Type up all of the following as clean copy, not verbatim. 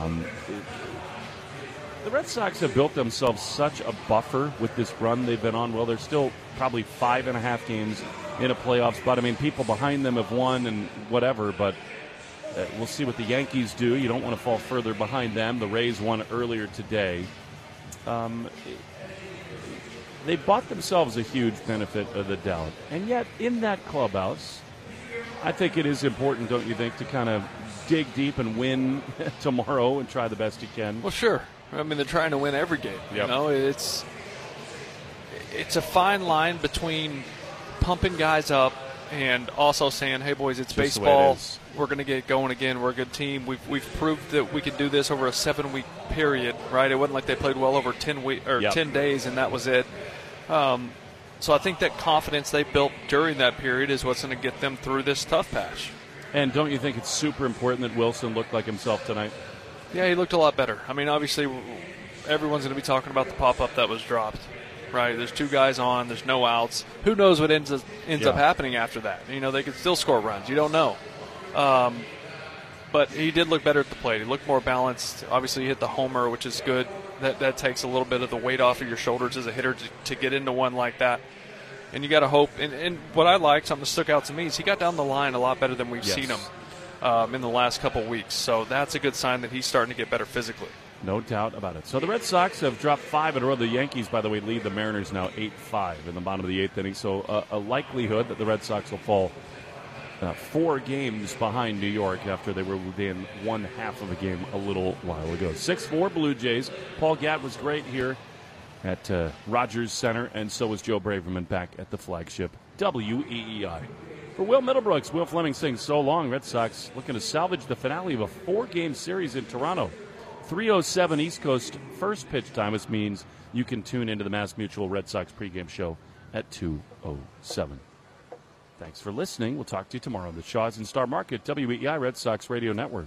The Red Sox have built themselves such a buffer with this run they've been on. Well, they're still probably 5.5 games in a playoff spot. I mean, people behind them have won and whatever, but we'll see what the Yankees do. You don't want to fall further behind them. The Rays won earlier today. They bought themselves a huge benefit of the doubt. And yet, in that clubhouse, I think it is important, don't you think, to kind of dig deep and win tomorrow and try the best you can. Well, sure. I mean, they're trying to win every game. Yep. You know, it's a fine line between pumping guys up and also saying, "Hey, boys, it's just baseball. It is. We're going to get going again. We're a good team. We've proved that we can do this over a 7-week period, right? It wasn't like they played well over 10 days and that was it. So I think that confidence they built during that period is what's going to get them through this tough patch. And don't you think it's super important that Wilson looked like himself tonight? Yeah, he looked a lot better. I mean, obviously, everyone's going to be talking about the pop-up that was dropped, right? There's 2 guys on. There's no outs. Who knows what ends up happening after that? You know, they could still score runs. You don't know. But he did look better at the plate. He looked more balanced. Obviously, he hit the homer, which is good. That takes a little bit of the weight off of your shoulders as a hitter to get into one like that. And you got to hope. And what I like, something that stuck out to me, is he got down the line a lot better than we've seen him in the last couple weeks. So that's a good sign that he's starting to get better physically. No doubt about it. So the Red Sox have dropped 5 in a row. The Yankees, by the way, lead the Mariners now 8-5 in the bottom of the 8th inning. So a likelihood that the Red Sox will fall 4 games behind New York after they were within 1/2 of a game a little while ago. 6-4 Blue Jays. Paul Gatt was great here at Rogers Center, and so was Joe Braverman back at the flagship WEEI. For Will Middlebrooks, Will Fleming sings So Long. Red Sox looking to salvage the finale of a 4-game series in Toronto. 3:07 East Coast first pitch time. This means you can tune into the Mass Mutual Red Sox pregame show at 2:07. Thanks for listening. We'll talk to you tomorrow on the Shaw's and Star Market WEEI Red Sox Radio Network.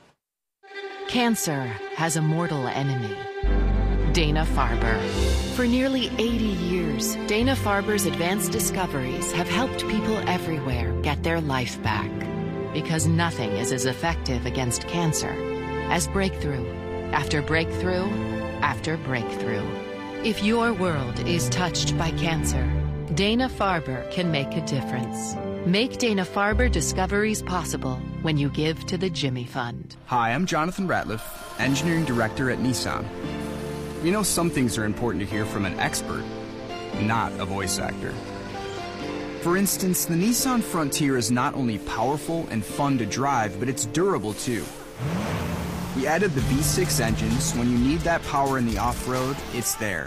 Cancer has a mortal enemy, Dana-Farber. For nearly 80 years, Dana-Farber's advanced discoveries have helped people everywhere get their life back. Because nothing is as effective against cancer as breakthrough after breakthrough after breakthrough. If your world is touched by cancer, Dana-Farber can make a difference. Make Dana-Farber discoveries possible when you give to the Jimmy Fund. Hi, I'm Jonathan Ratliff, Engineering Director at Nissan. You know, some things are important to hear from an expert, not a voice actor. For instance, the Nissan Frontier is not only powerful and fun to drive, but it's durable too. We added the V6 engine, so when you need that power in the off-road, it's there.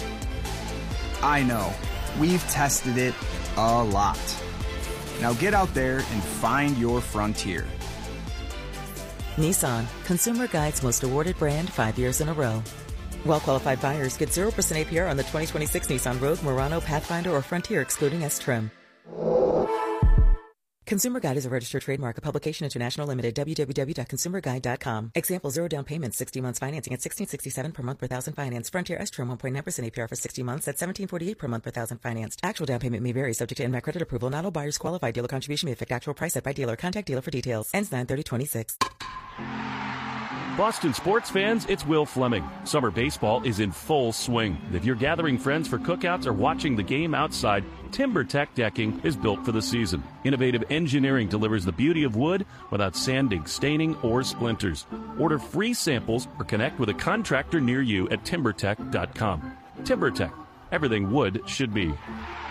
I know, we've tested it a lot. Now get out there and find your Frontier. Nissan, Consumer Guide's most awarded brand 5 years in a row. Well-qualified buyers get 0% APR on the 2026 Nissan Rogue, Murano, Pathfinder, or Frontier, excluding S-Trim. Consumer Guide is a registered trademark. A Publication International Limited. www.consumerguide.com. Example: 0 down payment, 60 months financing at $1,667 per month per thousand financed. Frontier S-Trim 1.9% APR for 60 months at $1,748 per month per thousand financed. Actual down payment may vary, subject to NMAC credit approval. Not all buyers qualify. Dealer contribution may affect actual price set by dealer. Contact dealer for details. Ends 9/30/26. Boston sports fans, it's Will Fleming. Summer baseball is in full swing. If you're gathering friends for cookouts or watching the game outside, TimberTech Decking is built for the season. Innovative engineering delivers the beauty of wood without sanding, staining, or splinters. Order free samples or connect with a contractor near you at timbertech.com. TimberTech, everything wood should be.